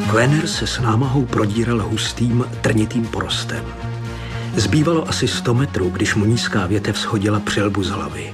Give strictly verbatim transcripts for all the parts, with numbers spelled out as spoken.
Kvener se s námahou prodíral hustým, trnitým porostem. Zbývalo asi sto metrů, když mu nízká větev shodila přilbu z hlavy.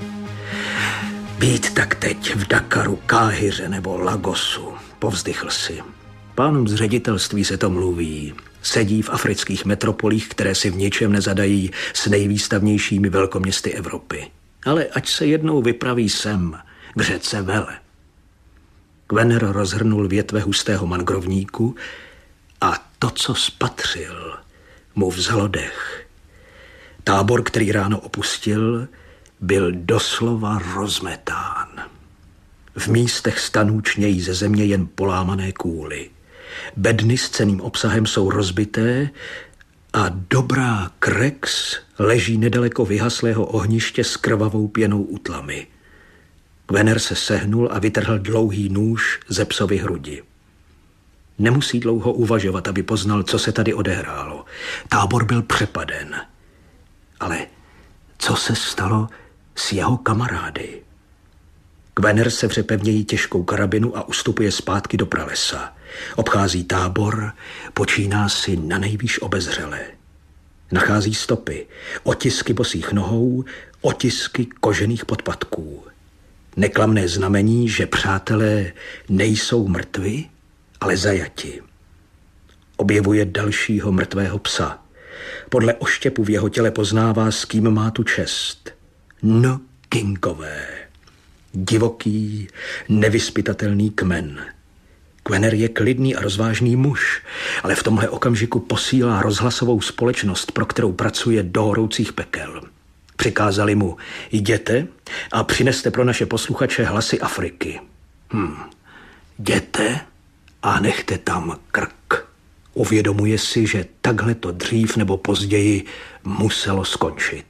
Být tak teď v Dakaru, Káhiře nebo Lagosu, povzdychl si. Pánům z ředitelství se to mluví. Sedí v afrických metropolích, které si v ničem nezadají s nejvýstavnějšími velkoměsty Evropy. Ale ať se jednou vypraví sem, k řece Vele. Kvener rozhrnul větve hustého mangrovníku a to, co spatřil, mu vzalo dech. Tábor, který ráno opustil, byl doslova rozmetán. V místech stanů čnějí ze země jen polámané kůly. Bedny s cenným obsahem jsou rozbité a dobrá Krex leží nedaleko vyhaslého ohniště s krvavou pěnou u tlamy. Kvener se sehnul a vytrhl dlouhý nůž ze psovy hrudi. Nemusí dlouho uvažovat, aby poznal, co se tady odehrálo. Tábor byl přepaden. Ale co se stalo s jeho kamarády? Kvener se přepevnějí těžkou karabinu a ustupuje zpátky do pralesa. Obchází tábor, počíná si na nejvýš obezřele. Nachází stopy, otisky bosých nohou, otisky kožených podpatků. Neklamné znamení, že přátelé nejsou mrtvi, ale zajati. Objevuje dalšího mrtvého psa. Podle oštěpu v jeho těle poznává, s kým má tu čest. No Kingové. Divoký, nevyspytatelný kmen. Kvener je klidný a rozvážný muž, ale v tomhle okamžiku posílá rozhlasovou společnost, pro kterou pracuje do horoucích pekel. Přikázali mu, jděte a přineste pro naše posluchače hlasy Afriky. Hm, jděte a nechte tam krk. Uvědomuje si, že takhle to dřív nebo později muselo skončit.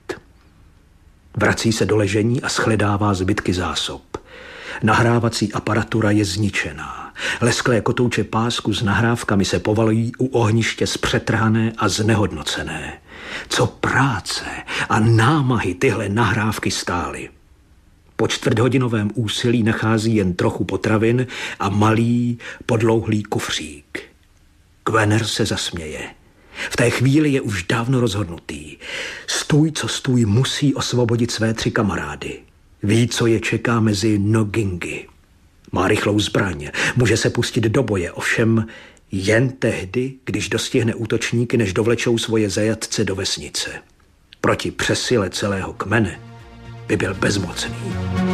Vrací se do ležení a shledává zbytky zásob. Nahrávací aparatura je zničená. Lesklé kotouče pásku s nahrávkami se povalují u ohniště zpřetrhané a znehodnocené. Co práce a námahy tyhle nahrávky stály. Po čtvrthodinovém úsilí nachází jen trochu potravin a malý, podlouhlý kufřík. Kvener se zasměje. V té chvíli je už dávno rozhodnutý. Stůj, co stůj, musí osvobodit své tři kamarády. Ví, co je čeká mezi Nogingy. Má rychlou zbraň, může se pustit do boje, ovšem jen tehdy, když dostihne útočníky, než dovlečou svoje zajatce do vesnice. Proti přesile celého kmene by byl bezmocný.